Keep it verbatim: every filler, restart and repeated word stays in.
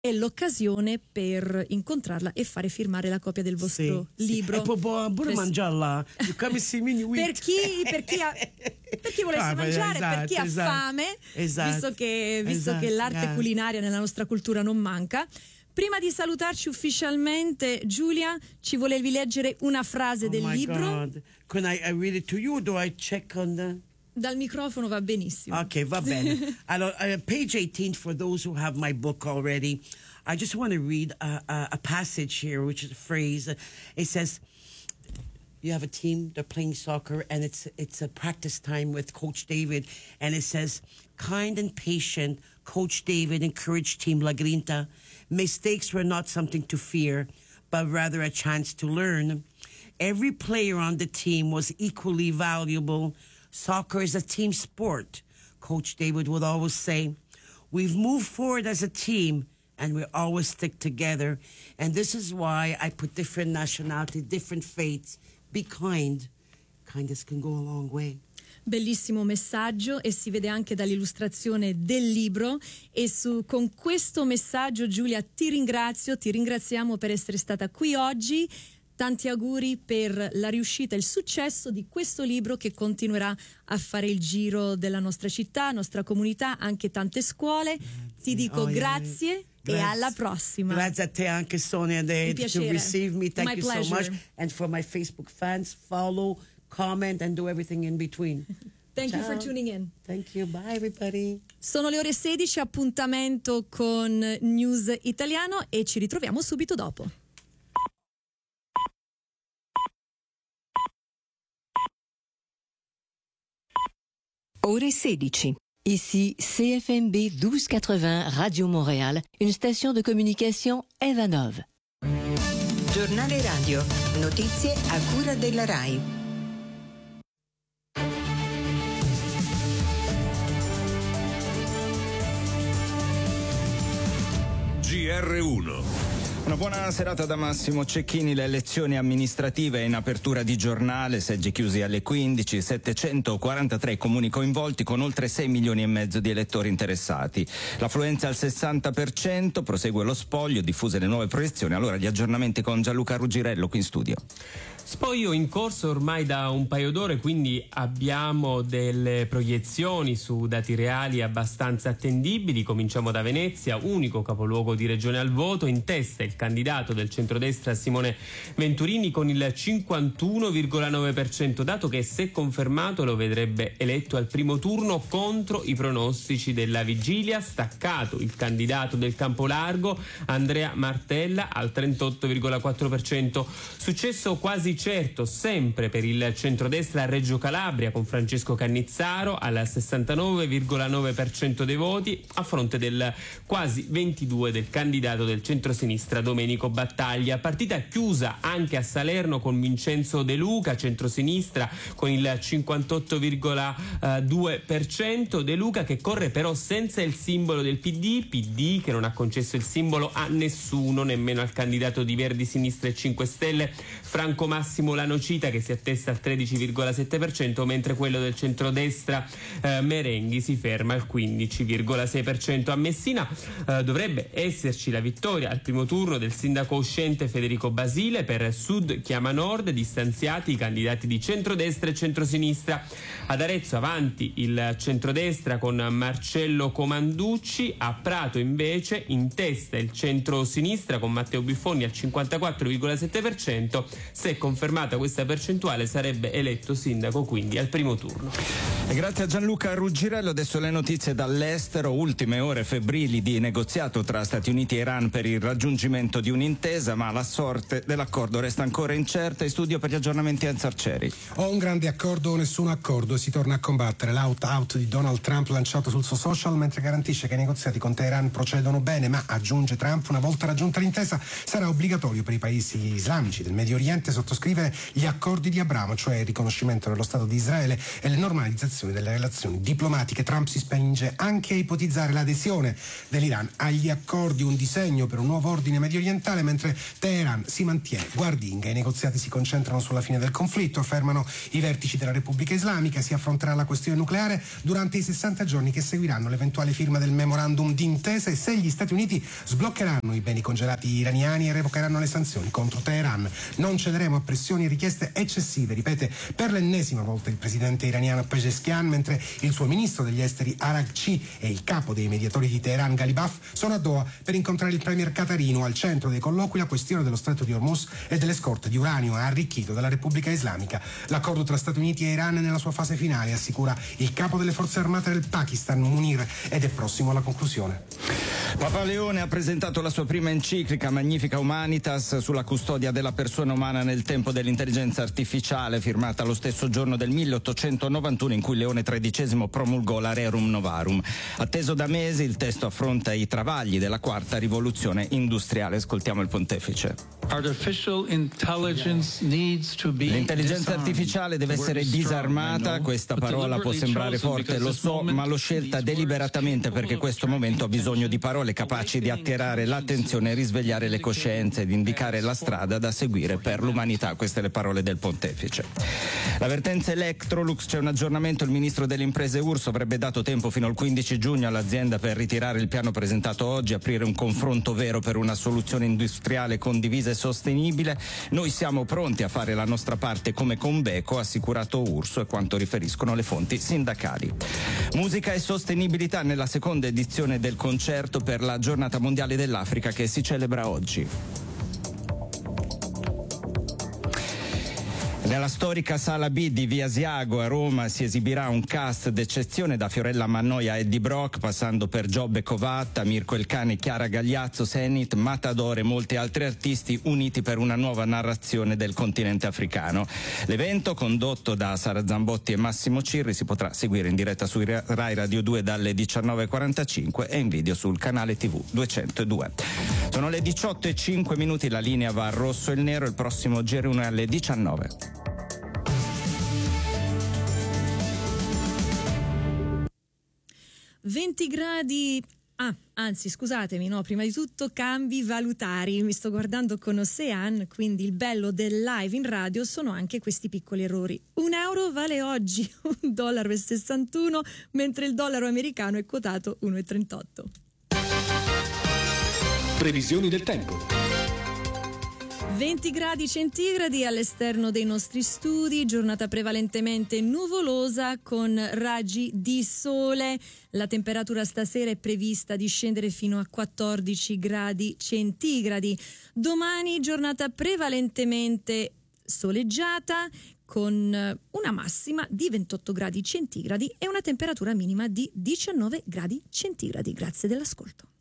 è l'occasione per incontrarla e fare firmare la copia del vostro sì, libro. Sì. E poi pure mangiarla. Per chi, per chi, ha, per chi volesse ah, mangiare, esatto, per chi esatto, ha fame, esatto, visto, che, visto esatto, che l'arte yeah. culinaria nella nostra cultura non manca. Prima di salutarci ufficialmente, Giulia, ci volevi leggere una frase oh del my libro? God. Can I, I read it to you or do I check on the... Dal microfono va benissimo. Ok, va bene. Allora, uh, page eighteen, for those who have my book already, I just want to read a, a, a passage here, which is a phrase. It says, you have a team, they're playing soccer, and it's it's a practice time with Coach David, and it says, kind and patient, Coach David encouraged Team La Grinta. Mistakes were not something to fear, but rather a chance to learn. Every player on the team was equally valuable. Soccer is a team sport. Coach David would always say, we've moved forward as a team and we always stick together. And this is why I put different nationalities, different faiths. Be kind. Kindness can go a long way. Bellissimo messaggio, e si vede anche dall'illustrazione del libro. E su, con questo messaggio, Giulia, ti ringrazio, ti ringraziamo per essere stata qui oggi. Tanti auguri per la riuscita e il successo di questo libro, che continuerà a fare il giro della nostra città, nostra comunità, anche tante scuole. Ti dico oh, grazie, yeah. Grazie. E alla prossima. Grazie a te anche, Sonia, de, to receive me. Thank my you pleasure. so much. And for my Facebook fans, follow, comment and do everything in between. Thank Ciao. you for tuning in. Thank you. Bye everybody. Sono le ore sedici, appuntamento con News Italiano e ci ritroviamo subito dopo. Ore sedici. Ici C F M B douze quatre-vingts Radio Montréal, une station de communication Evanov. Giornale radio, notizie a cura della RAI. G R uno. Una buona serata da Massimo Cecchini. Le elezioni amministrative in apertura di giornale, seggi chiusi alle quindici, settecentoquarantatré comuni coinvolti con oltre sei milioni e mezzo di elettori interessati. L'affluenza al sessanta per cento, prosegue lo spoglio, diffuse le nuove proiezioni. Allora gli aggiornamenti con Gianluca Ruggirello qui in studio. Spoglio in corso ormai da un paio d'ore, quindi abbiamo delle proiezioni su dati reali abbastanza attendibili. Cominciamo da Venezia, unico capoluogo di regione al voto. In testa il candidato del centrodestra Simone Venturini con il cinquantuno virgola nove per cento, dato che se confermato lo vedrebbe eletto al primo turno contro i pronostici della vigilia. Staccato il candidato del Campolargo Andrea Martella al trentotto virgola quattro per cento. Successo quasi certo sempre per il centrodestra a Reggio Calabria con Francesco Cannizzaro al sessantanove virgola nove per cento dei voti, a fronte del quasi ventidue del candidato del centrosinistra Domenico Battaglia. Partita chiusa anche a Salerno con Vincenzo De Luca, centrosinistra, con il cinquantotto virgola due per cento. De Luca che corre però senza il simbolo del P D, P D che non ha concesso il simbolo a nessuno, nemmeno al candidato di Verdi, Sinistra e cinque Stelle Franco Massimo Lanocita, che si attesta al tredici virgola sette per cento, mentre quello del centrodestra eh, Merenghi si ferma al quindici virgola sei per cento. A Messina eh, dovrebbe esserci la vittoria al primo turno del sindaco uscente Federico Basile. Per Sud chiama Nord, distanziati i candidati di centrodestra e centrosinistra. Ad Arezzo avanti il centrodestra con Marcello Comanducci. A Prato invece in testa il centrosinistra con Matteo Biffoni al cinquantaquattro virgola sette per cento. Se confermata questa percentuale sarebbe eletto sindaco quindi al primo turno. E grazie a Gianluca Ruggirello. Adesso le notizie dall'estero. Ultime ore febbrili di negoziato tra Stati Uniti e Iran per il raggiungimento di un'intesa, ma la sorte dell'accordo resta ancora incerta. In studio per gli aggiornamenti Enzo Arcieri. O un grande accordo o nessun accordo, si torna a combattere l'out-out di Donald Trump lanciato sul suo social, mentre garantisce che i negoziati con Teheran procedono bene, ma aggiunge Trump, una volta raggiunta l'intesa sarà obbligatorio per i paesi islamici del Medio Oriente sottoscrivere gli accordi di Abramo, cioè il riconoscimento dello Stato di Israele e le normalizzazioni delle relazioni diplomatiche. Trump si spinge anche a ipotizzare l'adesione dell'Iran agli accordi, un disegno per un nuovo ordine mediorientale medio orientale, mentre Teheran si mantiene guardinga. I negoziati si concentrano sulla fine del conflitto, affermano i vertici della Repubblica Islamica. Si affronterà la questione nucleare durante i sessanta giorni che seguiranno l'eventuale firma del memorandum d'intesa e se gli Stati Uniti sbloccheranno i beni congelati iraniani e revocheranno le sanzioni contro Teheran. Non cederemo a pressioni e richieste eccessive, ripete per l'ennesima volta il presidente iraniano Pezeshkian, mentre il suo ministro degli esteri Araghchi e il capo dei mediatori di Teheran Ghalibaf sono a Doha per incontrare il premier qatarino. Al centro dei colloqui la questione dello stretto di Hormuz e delle scorte di uranio arricchito dalla Repubblica Islamica. L'accordo tra Stati Uniti e Iran è nella sua fase finale, assicura il capo delle forze armate del Pakistan Munir, ed è prossimo alla conclusione. Papa Leone ha presentato la sua prima enciclica Magnifica Humanitas sulla custodia della persona umana nel tempo dell'intelligenza artificiale, firmata lo stesso giorno del milleottocentonovantuno in cui Leone tredicesimo promulgò la Rerum Novarum. Atteso da mesi, il testo affronta i travagli della quarta rivoluzione industriale. Ascoltiamo il pontefice. L'intelligenza artificiale deve essere disarmata. Questa parola può sembrare forte, lo so, ma l'ho scelta deliberatamente perché questo momento ha bisogno di parole capaci di attirare l'attenzione, risvegliare le coscienze ed indicare la strada da seguire per l'umanità. Queste le parole del pontefice. La vertenza Electrolux, c'è un aggiornamento. Il ministro delle imprese Urso avrebbe dato tempo fino al quindici giugno all'azienda per ritirare il piano presentato oggi, aprire un confronto vero per una soluzione industriale condivisa e sostenibile. Noi siamo pronti a fare la nostra parte come Conveco, ha assicurato Urso, e quanto riferiscono le fonti sindacali. Musica e sostenibilità nella seconda edizione del concerto per la Giornata Mondiale dell'Africa che si celebra oggi. Nella storica Sala B di Via Asiago a Roma si esibirà un cast d'eccezione da Fiorella Mannoia a Eddie Brock, passando per Giobbe Covatta, Mirko El Cane, Chiara Gagliazzo, Senit, Matador e molti altri artisti uniti per una nuova narrazione del continente africano. L'evento, condotto da Sara Zambotti e Massimo Cirri, si potrà seguire in diretta su Rai Radio due dalle diciannove e quarantacinque e in video sul canale tivù duecentodue. Sono le diciotto e cinque minuti, la linea va al rosso e il nero, il prossimo G R uno è alle diciannove. venti gradi. Ah, anzi, scusatemi, no, prima di tutto cambi valutari. Mi sto guardando con Ocean, quindi il bello del live in radio sono anche questi piccoli errori. Un euro vale oggi un dollaro e sessantuno, mentre il dollaro americano è quotato uno e trentotto. Previsioni del tempo. venti gradi centigradi all'esterno dei nostri studi, giornata prevalentemente nuvolosa con raggi di sole. La temperatura stasera è prevista di scendere fino a quattordici gradi centigradi. Domani giornata prevalentemente soleggiata con una massima di ventotto gradi centigradi e una temperatura minima di diciannove gradi centigradi. Grazie dell'ascolto.